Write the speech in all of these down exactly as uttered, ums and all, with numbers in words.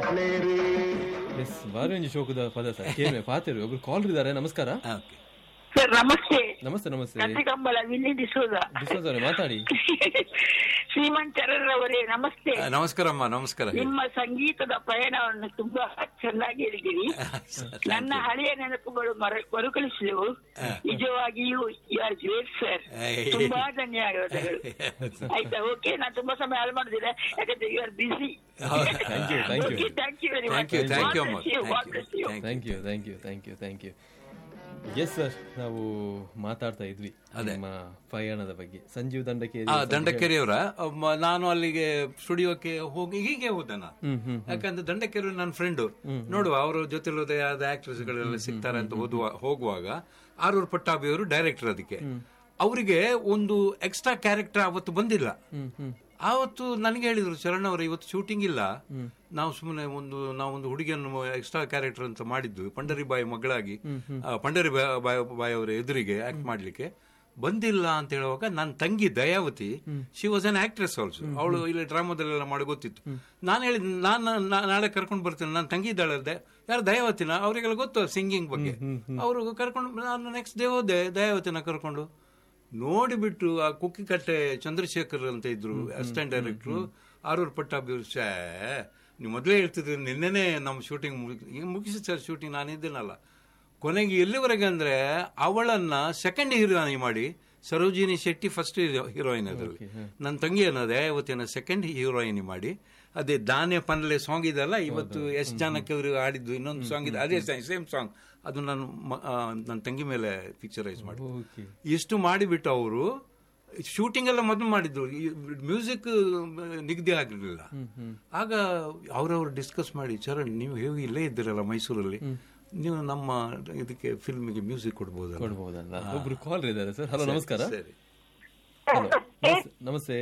S ಬಾರಿ ಶೋಕದ ಪದ sir ಕೇಮೆ ಪಾತೆರು ಒಬ್ರು ಕಾಲ್ ಇದ್ದಾರೆ. ನಮಸ್ಕಾರ ಸರ್. ನಮಸ್ತೆ. ನಮಸ್ತೆ ನಮಸ್ತೆ. ಕಂಬಳ ವಿನಿ ಡಿಸೋಜ ಡಿಸೋಜ ಅವರೇ ಮಾತಾಡಿ. ಶ್ರೀಮಂತ್ ಚರಣ್ ಅವರೇ ನಮಸ್ತೆ. ನಮಸ್ಕಾರಮ್ಮ. ನಮಸ್ಕಾರ. ನಿಮ್ಮ ಸಂಗೀತದ ಪಯಣವನ್ನು ತುಂಬಾ ಚೆನ್ನಾಗಿ ಹೇಳಿದ್ದೀರಿ. ನನ್ನ ಹಳೆಯ ನೆನಪುಗಳು ಮರುಕಳಿಸಿದೆವು. ನಿಜವಾಗಿಯೂ ಯು ಆರ್ ಗ್ರೇಟ್ ಸರ್. ತುಂಬಾ ಧನ್ಯವಾದಗಳು. ಆಯ್ತಾ? ಓಕೆ, ನಾನು ತುಂಬಾ ಸಮಯ ಹಾಳು ಮಾಡುದಿಲ್ಲ, ಯಾಕಂದ್ರೆ you are busy. Thank you thank you thank you very much. Thank you thank you thank you thank you thank you thank you. Yes sir, ನಾವು ಮಾತಾಡ್ತಾ ಇದ್ವಿ ನಿಮ್ಮ ಪಯಣದ ಬಗ್ಗೆ. ಸಂಜೀವ್ ದಂಡಕೇರಿ ದಂಡಕೇರಿಯವರ ನಾನು ಅಲ್ಲಿಗೆ ಸ್ಟುಡಿಯೋಕ್ಕೆ ಹೋಗಿ ಹೀಗೆ ಹೋದೆ ನಾನು. ಯಾಕಂದ್ರೆ ದಂಡಕೇರಿ ನನ್ನ ಫ್ರೆಂಡು, ನೋಡುವ ಅವರ ಜೊತೆ ಆದ ಆಕ್ಟರ್ಸ್ ಗಳೆಲ್ಲ ಸಿಗ್ತಾರೆ ಅಂತ ಓದುವ ಹೋಗುವಾಗ ಆರೂರು ಪಟ್ಟಾಭಿಯವರು ಡೈರೆಕ್ಟರ್. ಅದಕ್ಕೆ ಅವರಿಗೆ ಒಂದು ಎಕ್ಸ್ಟ್ರಾ ಕ್ಯಾರೆಕ್ಟರ್ ಅವತ್ತು ಬಂದಿಲ್ಲ. ಆವತ್ತು ನನಗೆ ಹೇಳಿದ್ರು, ಚರಣ್ ಅವರ ಇವತ್ತು ಶೂಟಿಂಗ್ ಇಲ್ಲ, ನಾವು ಸುಮ್ಮನೆ ಒಂದು ನಾವೊಂದು ಹುಡುಗಿಯನ್ನು ಎಕ್ಸ್ಟ್ರಾ ಕ್ಯಾರೆಕ್ಟರ್ ಅಂತ ಮಾಡಿದ್ದು ಪಂಡರಿ ಬಾಯಿ ಮಗಳಾಗಿ, ಪಂಡರಿ ಬಾಯಿ ಬಾಯಿ ಅವರ ಎದುರಿಗೆ ಆಕ್ಟ್ ಮಾಡ್ಲಿಕ್ಕೆ ಬಂದಿಲ್ಲ ಅಂತ ಹೇಳುವಾಗ ನನ್ನ ತಂಗಿ Dayavati, she was an actress also, ಅವಳು ಇಲ್ಲಿ ಡ್ರಾಮಾದಲ್ಲೆಲ್ಲ ಮಾಡಿ ಗೊತ್ತಿತ್ತು. ನಾನು ಹೇಳಿದ್ ನಾನು ನಾಳೆ ಕರ್ಕೊಂಡು ಬರ್ತೇನೆ, ನನ್ನ ತಂಗಿ ಇದ್ದಾಳೆ ಯಾರು ದಯಾವತಿನ, ಅವರಿಗೆಲ್ಲ ಗೊತ್ತು ಸಿಂಗಿಂಗ್ ಬಗ್ಗೆ. ಅವರು ಕರ್ಕೊಂಡು ನಾನು ನೆಕ್ಸ್ಟ್ ಡೇ ಹೋದೆ ದಯಾವತಿನ ಕರ್ಕೊಂಡು. ನೋಡಿಬಿಟ್ಟು ಆ ಕುಕ್ಕಿಕಟ್ಟೆ ಚಂದ್ರಶೇಖರ್ ಅಂತ ಇದ್ರು ಅಸಿಸ್ಟೆಂಟ್ ಡೈರೆಕ್ಟ್ರು, ಆರೂರು ಪಟ್ಟಾಭಿ. ಶೇ, ನೀವು ಮೊದಲೇ ಹೇಳ್ತಿದ್ರಿ ನಿನ್ನೆನೆ ನಮ್ಮ ಶೂಟಿಂಗ್ ಮುಗಿಸಿ ಸರ್ ಶೂಟಿಂಗ್, ನಾನಿದ್ದೇನಲ್ಲ. ಕೊನೆಗೆ ಎಲ್ಲಿವರೆಗೆ ಅಂದ್ರೆ ಅವಳನ್ನ ಸೆಕೆಂಡ್ ಹೀರೋಯಿನ್ ಮಾಡಿ, ಸರೋಜಿನಿ ಶೆಟ್ಟಿ ಫಸ್ಟ್ ಹೀರೋಯಿನ್ ಅದರಲ್ಲಿ, ನನ್ನ ತಂಗಿ ಅನ್ನೋದೇ ಇವತ್ತಿನ ಸೆಕೆಂಡ್ ಹೀರೋಯಿನ್ ಮಾಡಿ, ಅದೇ ದಾನೆ ಪನ್ಲೆ ಸಾಂಗ್ ಇದೆಲ್ಲ ಇವತ್ತು ಎಸ್ ಜಾನಕಿ ಅವರು ಆಡಿದ್ದು ಇನ್ನೊಂದು ಸಾಂಗ್ ಇದೆ, ಅದೇ ಸೇಮ್ ಸಾಂಗ್, ಅದು ನಾನು ನನ್ನ ತಂಗಿ ಮೇಲೆ ಪಿಕ್ಚರೈಸ್ ಮಾಡಿ ಎಷ್ಟು ಮಾಡಿಬಿಟ್ಟು ಅವರು ಶೂಟಿಂಗ್ ಎಲ್ಲ ಮೊದಲು ಮಾಡಿದ್ದು, ಮ್ಯೂಸಿಕ್ ನಿಗದಿ ಆಗಿರಲಿಲ್ಲ. ಆಗ ಅವರವರು ಡಿಸ್ಕಸ್ ಮಾಡಿ, ಚರಣ್ ನೀವು ಹೇಗೆ ಇಲ್ಲೇ ಇದ್ದೀರಲ್ಲ ಮೈಸೂರಲ್ಲಿ, ನೀವು ನಮ್ಮ ಇದಕ್ಕೆ ಫಿಲ್ಮಿಗೆ ಮ್ಯೂಸಿಕ್ ಕೊಡ್ಬೋದಲ್ಲ ಕೊಡ್ಬೋದಲ್ಲ ಒಬ್ರು ಕಾಲ್ ಇದ್ದಾರೆ ಸರ್. ಹಲೋ ನಮಸ್ಕಾರ. ಸರಿ, ನಮಸ್ತೆ.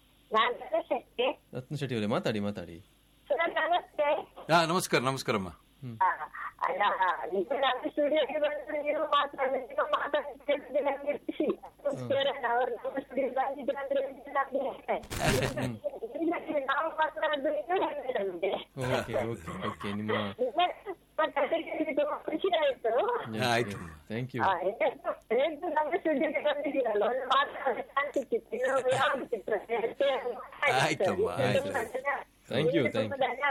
ರತ್ನ ಶೆಟ್ಟಿ ಅವರೇ ಮಾತಾಡಿ ಮಾತಾಡಿ. ಹಾ ನಮಸ್ಕಾರ. ನಮಸ್ಕಾರಮ್ಮ. ಸ್ಟುಡಿಯೋಗೆ ಬಂದ್ರೆ ನೀವು ಮಾತಾಡಿದ್ರೆ ಮಾತಾಡ್ತಿದ್ರೆ ನನಗೆ ಖುಷಿ. ನಾವು ಮಾತಾಡೋದು ಖುಷಿ ಆಯ್ತು. ಆಯ್ತು, ಥ್ಯಾಂಕ್ ಯು. ನಮ್ಮ ಸ್ಟುಡಿಯೋಗೆ ಬಂದಿದ್ದೀರಲ್ಲ, ಒಂದು ಮಾತಾಡೋ ಚಾನ್ಸ್ ಸಿಕ್ಕಿತ್ತು. ಆಯ್ತಮ್ಮ, ಆಯ್ತು. Thank you thank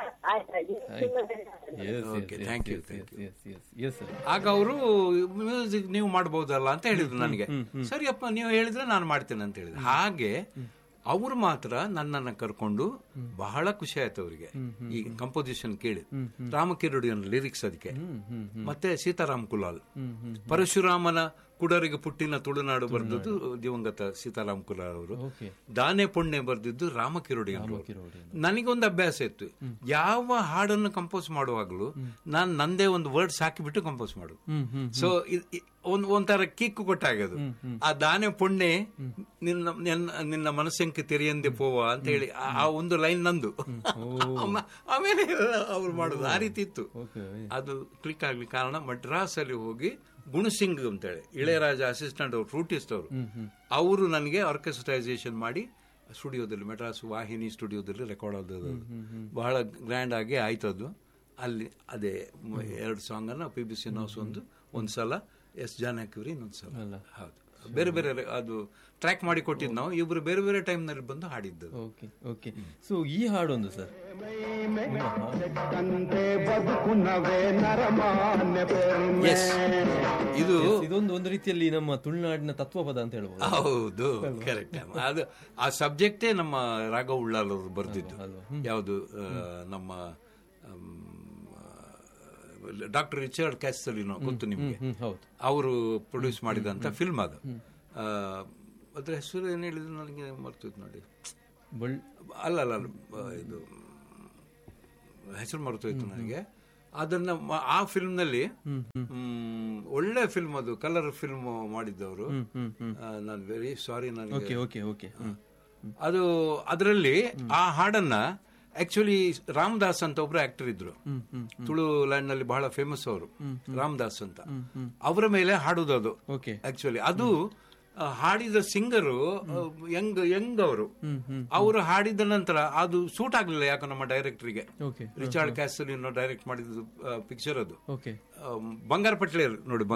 you. ಆಗ ಅವರು ಮ್ಯೂಸಿಕ್ ನೀವು ಮಾಡಬಹುದಲ್ಲ ಅಂತ ಹೇಳಿದ್ರು ನನಗೆ. ಸರಿಯಪ್ಪ ನೀವು ಹೇಳಿದ್ರೆ ನಾನು ಮಾಡ್ತೇನೆ ಅಂತ ಹೇಳಿದ್ರು. ಹಾಗೆ ಅವರು ಮಾತ್ರ ನನ್ನನ್ನು ಕರ್ಕೊಂಡು ಬಹಳ ಖುಷಿ ಆಯ್ತು ಅವರಿಗೆ ಈ ಕಂಪೋಸಿಷನ್ ಕೇಳಿ. ರಾಮಕಿರುಡಿಯನ್ ಲಿರಿಕ್ಸ್ ಅದಕ್ಕೆ, ಮತ್ತೆ ಸೀತಾರಾಮ್ ಕುಲಾಲ್, ಪರಶುರಾಮನ ಕುಡರಿಗೆ ಪುಟ್ಟಿನ ತುಳುನಾಡು ಬರೆದದ್ದು ದಿವಂಗತ ಸೀತಾರಾಮ್ ಕುಲಾಲ್ ಅವರು, ದಾನೆ ಪುಣ್ಯ ಬರೆದಿದ್ದು ರಾಮಕಿರುಡಿಯನ್. ನನಗೊಂದು ಅಭ್ಯಾಸ ಇತ್ತು, ಯಾವ ಹಾಡನ್ನು ಕಂಪೋಸ್ ಮಾಡುವಾಗಲೂ ನಾನು ನಂದೇ ಒಂದು ವರ್ಡ್ಸ್ ಹಾಕಿಬಿಟ್ಟು ಕಂಪೋಸ್ ಮಾಡು. ಸೊ ಒಂದ್ ಒಂಥರ ಕಿಕ್ಕು ಕೊಟ್ಟಾಗದು. ಆ ದಾನೆ ಪುಣ್ಯ ನಿನ್ನ ನಿನ್ನ ಮನಸ್ಸಂಕೆ ತೆರೆಯಂದೆ ಪೋವ ಅಂತ ಹೇಳಿ ಆ ಒಂದು ಲೈನ್ ನಂದು. ಆಮೇಲೆ ಅವ್ರು ಮಾಡೋದು ಆ ರೀತಿ ಇತ್ತು. ಅದು ಕ್ಲಿಕ್ ಆಗ್ಲಿಕ್ಕೆ ಕಾರಣ ಮಡ್ರಾಸ್ ಅಲ್ಲಿ ಹೋಗಿ ಗುಣಸಿಂಗ್ ಅಂತೇಳಿ ಇಳೆಯರಾಜ ಅಸಿಸ್ಟೆಂಟ್ ಅವರು, ಫ್ರೂಟಿಸ್ಟ್ ಅವರು, ಅವರು ನನಗೆ ಆರ್ಕೆಸ್ಟ್ರೈಸೇಷನ್ ಮಾಡಿ ಸ್ಟುಡಿಯೋದಲ್ಲಿ, ಮೆಡ್ರಾಸ್ ವಾಹಿನಿ ಸ್ಟುಡಿಯೋದಲ್ಲಿ ರೆಕಾರ್ಡ್ ಆದದ್ದು. ಬಹಳ ಗ್ರ್ಯಾಂಡ್ ಆಗಿ ಆಯ್ತದ್ದು. ಅಲ್ಲಿ ಅದೇ ಎರಡು ಸಾಂಗ್ ಅನ್ನ ಪಿ ಬಿ ಶ್ರೀನಿವಾಸ್ ಒಂದು ಒಂದ್ಸಲ, ಎಸ್ ಜಾನಕಿ ಇನ್ನೊಂದ್ಸಲ. ಹೌದು, ಬೇರೆ ಬೇರೆ ಅದು ಟ್ರ್ಯಾಕ್ ಮಾಡಿ ಕೊಟ್ಟಿದ್ದು ನಾವು. ಇಬ್ರು ಬೇರೆ ಬೇರೆ ಟೈಮ್ ನಲ್ಲಿ ಬಂದು ಹಾಡಿದ್ದು. Okay okay. ಸೊ ಈ ಹಾಡೊಂದು ಸರ್, ಇದು ಇದೊಂದು ಒಂದು ರೀತಿಯಲ್ಲಿ ನಮ್ಮ ತುಳುನಾಡಿನ ತತ್ವಪದ ಅಂತ ಹೇಳ್ಬೋದು. ಹೌದು, ಕರೆಕ್ಟ್. ಅದು ಆ ಸಬ್ಜೆಕ್ಟೇ ನಮ್ಮ ರಾಘವ್ ಉಳ್ಳಾಲ್ ಅವರು ಬರ್ದಿದ್ದು. ಯಾವುದು ನಮ್ಮ ಡಾಕ್ಟರ್ ರಿಚರ್ಡ್ ಕ್ಯಾಸ್ಟಲಿನೋ ಗೊತ್ತು ನಿಮ್ಗೆ, ಅವರು ಪ್ರೊಡ್ಯೂಸ್ ಮಾಡಿದಂತ ಫಿಲ್ಮ್ ಅದು. ಅದ್ರ ಹೆಸರು ಏನ್ ಹೇಳಿದ್ರು ನನಗೆ ಮರ್ತೋಯ್ತು ನೋಡಿ. ಅಲ್ಲ ಅಲ್ಲ ಇದು ಹೆಸರು ಮರ್ತೋಯ್ತು ನನಗೆ. ಅದನ್ನ ಆ ಫಿಲ್ಮ್ ನಲ್ಲಿ ಒಳ್ಳೆ ಫಿಲ್ಮ್, ಅದು ಕಲರ್ ಫಿಲ್ಮ್ ಮಾಡಿದ್ದವರು. ನಾನು ವೆರಿ ಸಾರಿ, ನನಗೆ ಅದು ಅದರಲ್ಲಿ ಆ ಹಾಡನ್ನ ಆಕ್ಚುಲಿ ರಾಮದಾಸ್ ಅಂತ ಒಬ್ರು ಆಕ್ಟರ್ ಇದ್ರು, ತುಳು ಲ್ಯಾಂಡ್ ನಲ್ಲಿ ಬಹಳ ಫೇಮಸ್ ಅವರು, ರಾಮದಾಸ್ ಅಂತ. ಅವರ ಮೇಲೆ ಹಾಡುದು ಅದು. ಆಕ್ಚುಲಿ ಅದು ಹಾಡಿದ ಸಿಂಗರು ಯಂಗ್ ಯಂಗ್ ಅವರು ಅವರು ಹಾಡಿದ ನಂತರ ಅದು ಸೂಟ್ ಆಗ್ಲಿಲ್ಲ. ಯಾಕೆ ನಮ್ಮ ಡೈರೆಕ್ಟರ್ಗೆ, ರಿಚಾರ್ಡ್ ಕ್ಯಾಸಲಿನೋ ಡೈರೆಕ್ಟ್ ಮಾಡಿದ ಪಿಕ್ಚರ್ ಅದು. ಬಂಗಾರ ಪಟ್ಲೇರ್ ನೋಡಿ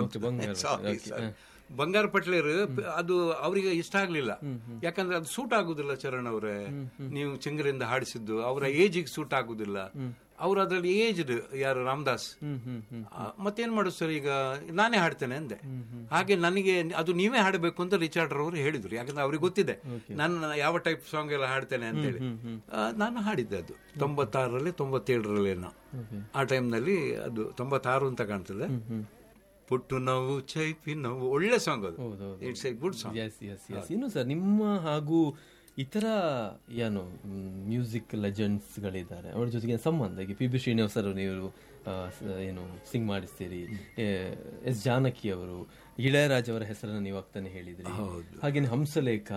ಬಂಗಾರ ಪಟ್ಲೇರ್, ಅದು ಅವರಿಗೆ ಇಷ್ಟ ಆಗ್ಲಿಲ್ಲ. ಯಾಕಂದ್ರೆ ಅದು ಸೂಟ್ ಆಗುದಿಲ್ಲ ಚರಣ್ ಅವರೇ, ನೀವು ಚಿಂಗರಿಂದ ಹಾಡಿಸಿದ್ದು ಅವರ ಏಜಿಗೆ ಸೂಟ್ ಆಗುದಿಲ್ಲ. ಅವ್ರು ಅದ್ರಲ್ಲಿ ಏಜ್ಡ್ ಯಾರು ರಾಮದಾಸ್, ಮತ್ತೇನ್ ಮಾಡು ಸರ್, ಈಗ ನಾನೇ ಹಾಡ್ತೇನೆ ಅಂದೆ. ಹಾಗೆ ನನಗೆ ಅದು ನೀವೇ ಹಾಡಬೇಕು ಅಂತ ರಿಚಾರ್ಡ್ ಅವರು ಹೇಳಿದ್ರು. ಯಾಕಂದ್ರೆ ಅವ್ರಿಗೆ ಗೊತ್ತಿದೆ ನಾನು ಯಾವ ಟೈಪ್ ಸಾಂಗ್ ಎಲ್ಲ ಹಾಡ್ತೇನೆ ಅಂತೇಳಿ. ನಾನು ಹಾಡಿದ್ದೆ ಅದು ತೊಂಬತ್ತಾರರಲ್ಲಿ ತೊಂಬತ್ತೇಳರಲ್ಲಿ ಆ ಟೈಮ್ನಲ್ಲಿ. ಅದು ತೊಂಬತ್ತಾರು ಅಂತ ಕಾಣ್ತದೆ. ಪುಟ್ಟು ನೋವು ಚೈಪಿ ನೋವು ಒಳ್ಳೆ ಸಾಂಗ್ ಅದು. It's A good song. ಇನ್ನು ಸರ್ ನಿಮ್ಮ ಹಾಗೂ ಇತರ ಏನು ಮ್ಯೂಸಿಕ್ ಲೆಜೆಂಡ್ಸ್ ಗಳಿದ್ದಾರೆ ಅವ್ರ ಜೊತೆಗೆ ಸಂಬಂಧ, ಈಗ ಪಿ ಬಿ ಶ್ರೀನಿವಾಸ್ ಅವರು ನೀವು ಏನು ಸಿಂಗ್ ಮಾಡಿಸ್ತೀರಿ, ಎಸ್ ಜಾನಕಿ ಅವರು, ಇಳಯರಾಜ್ ಅವರ ಹೆಸರನ್ನು ನೀವು ಆಗ್ತಾನೆ ಹೇಳಿದ್ರಿ, ಹಾಗೇನೆ ಹಂಸಲೇಖ,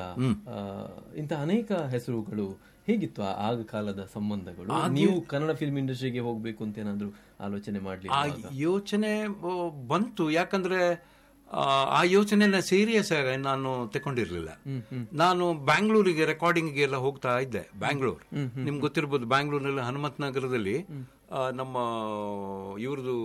ಇಂಥ ಅನೇಕ ಹೆಸರುಗಳು. ಹೇಗಿತ್ತು ಆಗ ಕಾಲದ ಸಂಬಂಧಗಳು? ನೀವು ಕನ್ನಡ ಫಿಲ್ಮ್ ಇಂಡಸ್ಟ್ರಿಗೆ ಹೋಗ್ಬೇಕು ಅಂತ ಏನಾದ್ರು ಆಲೋಚನೆ ಮಾಡ್ಲಿ? ಆ ಯೋಚನೆ ಬಂತು. ಯಾಕಂದ್ರೆ ಆ ಯೋಚನೆನ ಸೀರಿಯಸ್ ಆಗಿ ನಾನು ತಗೊಂಡಿರ್ಲಿಲ್ಲ. ನಾನು ಬ್ಯಾಂಗ್ಳೂರಿಗೆ ರೆಕಾರ್ಡಿಂಗ್ ಎಲ್ಲ ಹೋಗ್ತಾ ಇದ್ದೆ. ಬ್ಯಾಂಗ್ಳೂರ್ ನಿಮ್ಗೆ ಗೊತ್ತಿರ್ಬೋದು, ಬ್ಯಾಂಗ್ಳೂರ್ನಲ್ಲಿ ಹನುಮತ್ ನಗರದಲ್ಲಿ ನಮ್ಮ ಇವ್ರದ್ದು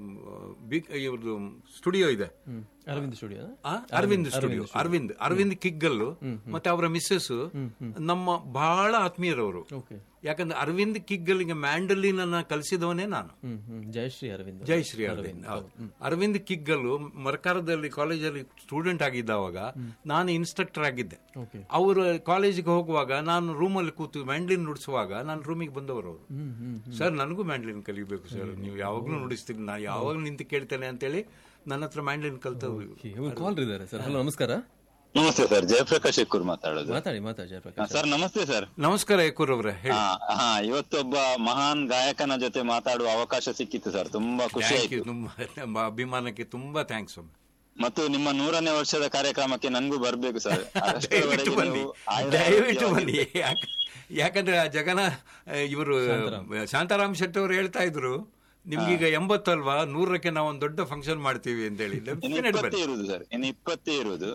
ಇವ್ರದ್ದು ಸ್ಟುಡಿಯೋ ಇದೆ, ಅರವಿಂದ್ ಸ್ಟುಡಿಯೋ. ಅರವಿಂದ್ ಸ್ಟುಡಿಯೋ ಅರವಿಂದ್ ಅರವಿಂದ್ ಕಿಗ್ಗಲ್ಲು ಮತ್ತೆ ಅವರ ಮಿಸ್ಸಸ್ ನಮ್ಮ ಬಹಳ ಆತ್ಮೀಯರವರು. ಯಾಕಂದ್ರೆ ಅರವಿಂದ್ ಕಿಗ್ಗಲ್ಗೆ ಮ್ಯಾಂಡಲಿನ್ ಅನ್ನ ಕಲಿಸಿದವನೇ ನಾನು. ಜಯಶ್ರೀ ಅರವಿಂದ್ ಜಯಶ್ರೀ ಅರವಿಂದ್ ಅರವಿಂದ್ ಕಿಗ್ಗಲ್ಲು ಮರ್ಕಾರದಲ್ಲಿ ಕಾಲೇಜಲ್ಲಿ ಸ್ಟೂಡೆಂಟ್ ಆಗಿದ್ದವಾಗ ನಾನು ಇನ್ಸ್ಟ್ರಕ್ಟರ್ ಆಗಿದ್ದೆ. ಅವರು ಕಾಲೇಜಿಗೆ ಹೋಗುವಾಗ ನಾನು ರೂಮಲ್ಲಿ ಕೂತು ಮ್ಯಾಂಡ್ಲಿನ್ ನುಡಿಸುವಾಗ ನಾನು ರೂಮಿಗೆ ಬಂದವರು ಅವರು, ಸರ್ ನನಗೂ ಮ್ಯಾಂಡ್ಲಿನ್ ಕಲಿಬೇಕು ಸರ್, ನೀವು ಯಾವಾಗ್ಲೂ ನುಡಿಸ್ತೀರಿ, ನಾನು ಯಾವಾಗ್ಲೂ ನಿಂತು ಕೇಳ್ತೇನೆ ಅಂತೇಳಿ ನನ್ನ ಹತ್ರ ಮ್ಯಾಂಡ್ಲಿನ್ ಕಲ್ತವ್ರು. ನಮಸ್ಕಾರ. ನಮಸ್ತೆ ಸರ್, ಜಯಪ್ರಕಾಶ್ ಎಕ್ಕೂರ್ ಮಾತಾಡೋದು. ಮಾತಾಡಿ ಮಾತಾಡಿ ಜಯಪ್ರಕಾಶ್ ಸರ್. ನಮಸ್ತೆ ಸರ್. ನಮಸ್ಕಾರ ಎಕ್ಕೂರ್ ಅವರೇ. ಹಾ, ಇವತ್ತೊಬ್ಬ ಮಹಾನ್ ಗಾಯಕನ ಜೊತೆ ಮಾತಾಡುವ ಅವಕಾಶ ಸಿಕ್ಕಿತ್ತು ಸರ್, ತುಂಬಾ ಖುಷಿ ಆಯ್ತು. ತುಂಬಾ ಅಭಿಮಾನಕ್ಕೆ ತುಂಬಾ ಥ್ಯಾಂಕ್ಸ್. ಮತ್ತು ನಿಮ್ಮ ನೂರನೇ ವರ್ಷದ ಕಾರ್ಯಕ್ರಮಕ್ಕೆ ನನ್ಗೂ ಬರ್ಬೇಕು ಸರ್. ದಯವಿಟ್ಟು ಬನ್ನಿ, ದಯವಿಟ್ಟು ಬನ್ನಿ. ಯಾಕಂದ್ರೆ ಜಗನ ಇವರು ಶಾಂತಾರಾಮ್ ಶೆಟ್ಟಿ ಅವರು ಹೇಳ್ತಾ ಇದ್ರು, ನಿಮ್ಗೀಗ ಎಂಬತ್ತಲ್ವಾ, ನೂರಕ್ಕೆ ನಾವು ಒಂದು ದೊಡ್ಡ ಫಂಕ್ಷನ್ ಮಾಡ್ತೀವಿ ಅಂತ ಹೇಳಿ. ಇರುದು ಸರ್, ಇನ್ನು ಇಪ್ಪತ್ತೇ ಇರುವುದು.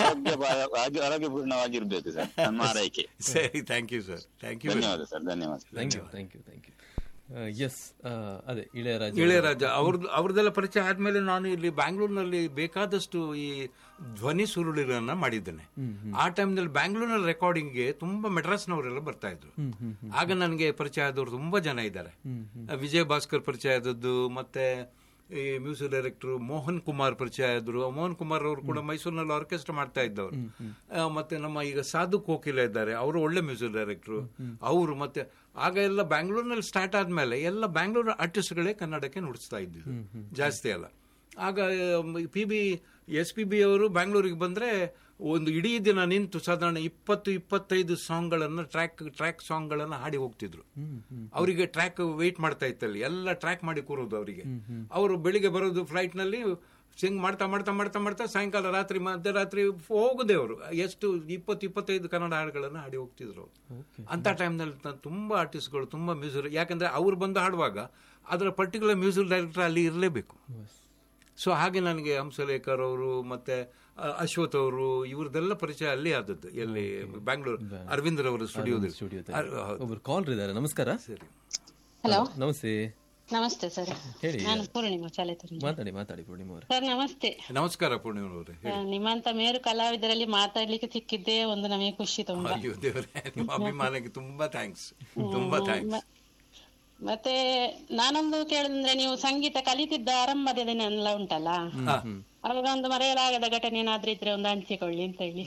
ಆರೋಗ್ಯಪೂರ್ಣವಾಗಿರ್ಬೇಕು ಸರ್, ನಮ್ಮ ಆರೈಕೆ. ಸರಿ, thank you sir. Thank you. ಧನ್ಯವಾದ ಸರ್, ಧನ್ಯವಾದ. Thank you thank you thank you. S, ಅದೇ ಇಳಯರಾಜ ಇಳಯರಾಜ ಅವ್ರದ್ದು ಅವ್ರದ್ದೆಲ್ಲ ಪರಿಚಯ ಆದ್ಮೇಲೆ ನಾನು ಇಲ್ಲಿ ಬ್ಯಾಂಗ್ಳೂರ್ನಲ್ಲಿ ಬೇಕಾದಷ್ಟು ಈ ಧ್ವನಿ ಸುರುಳಿಗಳನ್ನ ಮಾಡಿದ್ದೇನೆ. ಆ ಟೈಮ್ನಲ್ಲಿ ಬ್ಯಾಂಗ್ಳೂರ್ನಲ್ಲಿ ರೆಕಾರ್ಡಿಂಗ್ಗೆ ತುಂಬಾ ಮೆಡ್ರಾಸ್ನವರೆಲ್ಲ ಬರ್ತಾ ಇದ್ರು. ಆಗ ನನಗೆ ಪರಿಚಯ ಆದವರು ತುಂಬಾ ಜನ ಇದ್ದಾರೆ. ವಿಜಯ ಭಾಸ್ಕರ್ ಪರಿಚಯ ಆದದ್ದು, ಮತ್ತೆ ಈ ಮ್ಯೂಸಿಕ್ ಡೈರೆಕ್ಟರ್ ಮೋಹನ್ ಕುಮಾರ್ ಪರಿಚಯ ಆದ್ರು. ಮೋಹನ್ ಕುಮಾರ್ ಅವರು ಕೂಡ ಮೈಸೂರಿನಲ್ಲಿ ಆರ್ಕೆಸ್ಟ್ರಾ ಮಾಡ್ತಾ ಇದ್ದವರು. ಮತ್ತೆ ನಮ್ಮ ಈಗ ಸಾಧು ಕೋಕಿಲ ಇದ್ದಾರೆ, ಅವರು ಒಳ್ಳೆ ಮ್ಯೂಸಿಕ್ ಡೈರೆಕ್ಟರ್ ಅವರು. ಮತ್ತೆ ಆಗ ಎಲ್ಲ ಬ್ಯಾಂಗ್ಳೂರ್ನಲ್ಲಿ ಸ್ಟಾರ್ಟ್ ಆದ್ಮೇಲೆ ಎಲ್ಲ ಬ್ಯಾಂಗ್ಳೂರ್ ಆರ್ಟಿಸ್ಟ್ಗಳೇ ಕನ್ನಡಕ್ಕೆ ನುಡಿಸ್ತಾ ಇದ್ದಿದ್ದು ಜಾಸ್ತಿ ಅಲ್ಲ. ಆಗ P B S P B ಅವರು ಬ್ಯಾಂಗ್ಳೂರಿಗೆ ಬಂದ್ರೆ ಒಂದು ಇಡೀ ದಿನ ನಿಂತು ಸಾಧಾರಣ ಇಪ್ಪತ್ತು ಇಪ್ಪತ್ತೈದು ಸಾಂಗ್ಗಳನ್ನ ಟ್ರ್ಯಾಕ್ ಟ್ರ್ಯಾಕ್ ಸಾಂಗ್ಗಳನ್ನ ಹಾಡಿ ಹೋಗ್ತಿದ್ರು. ಅವರಿಗೆ ಟ್ರ್ಯಾಕ್ ವೇಟ್ ಮಾಡ್ತಾ ಇತ್ತಲ್ಲಿ, ಎಲ್ಲ ಟ್ರ್ಯಾಕ್ ಮಾಡಿ ಕೂರೋದು ಅವರಿಗೆ. ಅವರು ಬೆಳಿಗ್ಗೆ ಬರೋದು ಫ್ಲೈಟ್ ನಲ್ಲಿ, ಸಿಂಗ್ ಮಾಡ್ತಾ ಮಾಡ್ತಾ ಮಾಡ್ತಾ ಮಾಡ್ತಾ ಸಾಯಂಕಾಲ ರಾತ್ರಿ ಮಧ್ಯರಾತ್ರಿ ಹೋಗುದೇ ಅವರು ಎಷ್ಟು ಇಪ್ಪತ್ತು ಇಪ್ಪತ್ತೈದು ಕನ್ನಡ ಹಾಡುಗಳನ್ನ ಹಾಡಿ ಹೋಗ್ತಿದ್ರು. ಅಂತ ಟೈಮ್ನಲ್ಲಿ ತುಂಬಾ ಆರ್ಟಿಸ್ಟ್ಗಳು, ತುಂಬಾ ಮ್ಯೂಸಿಕ್, ಯಾಕಂದ್ರೆ ಅವ್ರು ಬಂದು ಹಾಡುವಾಗ ಅದರ ಪರ್ಟಿಕ್ಯುಲರ್ ಮ್ಯೂಸಿಕ್ ಡೈರೆಕ್ಟರ್ ಅಲ್ಲಿ ಇರಲೇಬೇಕು. ಸೊ ಹಾಗೆ ನನಗೆ ಹಂಸಲೇಖರ್ ಅವರು ಮತ್ತೆ ಅಶ್ವಥ್ ಅವರು ಇವ್ರದೆಲ್ಲ ಪರಿಚಯ ಅಲ್ಲಿ ಆದದ್ದು, ಎಲ್ಲಿ ಬ್ಯಾಂಗ್ಳೂರ್ ಅರವಿಂದ್ರ ಅವರ ಸ್ಟುಡಿಯೋದಲ್ಲಿ. ಕಾಲ್ ಇದ್ದಾರೆ. ನಮಸ್ಕಾರ. ಸರಿ, ಹಲೋ, ನಮಸ್ತೆ. ನಮಸ್ತೆ ಸರ್, ಹೇಳಿ. ನಾನು ಪೂರ್ಣಿಮಾ ಚಾಲೆತರು. ಮಾತಾಡಿ ಮಾತಾಡಿ ಪೂರ್ಣಿಮಾ ಅವರೇ. ಸರ್ ನಮಸ್ತೆ. ನಮಸ್ಕಾರ ಪೂರ್ಣಿಮಾ ಅವರೇ. ನಿಮ್ಮಂತ ಮೇರು ಕಲಾವಿದರಲ್ಲಿ ಮಾತಾಡ್ಲಿಕ್ಕೆ ಸಿಕ್ಕಿದ್ದೇ ಒಂದು ನಮಗೆ ಖುಷಿ. ತುಂಬಾ ಅಯ್ಯೋ ದೇವರೇ, ನಿಮ್ಮ ಅಭಿಮಾನಕ್ಕೆ ತುಂಬಾ ಥ್ಯಾಂಕ್ಸ್, ತುಂಬಾ ಥ್ಯಾಂಕ್ಸ್. ಮತ್ತೆ ನಾನೊಂದು ಕೇಳಿದ್ರೆ, ನೀವು ಸಂಗೀತ ಕಲಿತಿದ್ದ ಆರಂಭದ ದಿನ ಉಂಟಲ್ಲ, ಅವಾಗ ಒಂದು ಮರೆಯಲಾಗದ ಘಟನೆ ಏನಾದ್ರೂ ಇದ್ರೆ ಒಂದು ಹಂಚಿಕೊಳ್ಳಿ ಅಂತ ಹೇಳಿ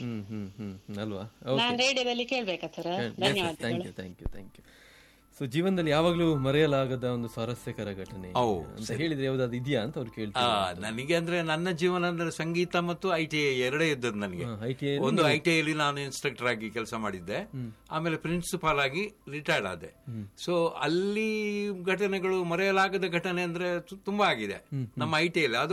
ನಾನು ರೇಡಿಯೋದಲ್ಲಿ ಕೇಳ್ಬೇಕಾ ಸರ್? ಧನ್ಯವಾದ. Thank you thank you thank you. So ಜೀವನದಲ್ಲಿ ಯಾವಾಗ್ಲೂ ಮರೆಯಲಾಗದ ಒಂದು ಸ್ವಾರಸ್ಯಕರ ಘಟನೆ ಅಂತ ಹೇಳಿದ್ರೆ ಯಾವ್ದಾದ್ರು ಇದೆಯಾ ಅಂತ ಅವ್ರು ಕೇಳ್ತಾರೆ. ನನಗೆ ಅಂದ್ರೆ ನನ್ನ ಜೀವನ ಅಂದ್ರೆ ಸಂಗೀತ ಮತ್ತು ಐ ಟಿ ಐ ಎರಡೇ ಇದ್ದದ್ದು ನನಗೆ. ಒಂದು ಐ ಟಿ ಐಲಿ ನಾನು ಇನ್ಸ್ಟ್ರಕ್ಟರ್ ಆಗಿ ಕೆಲಸ ಮಾಡಿದ್ದೆ, ಆಮೇಲೆ ಪ್ರಿನ್ಸಿಪಾಲ್ ಆಗಿ ರಿಟೈರ್ಡ್ ಆದೆ. ಸೊ ಅಲ್ಲಿ ಘಟನೆಗಳು ಮರೆಯಲಾಗದ ಘಟನೆ ಅಂದ್ರೆ ತುಂಬಾ ಆಗಿದೆ ನಮ್ಮ ಐ ಟಿ ಐಲಿ. ಅದು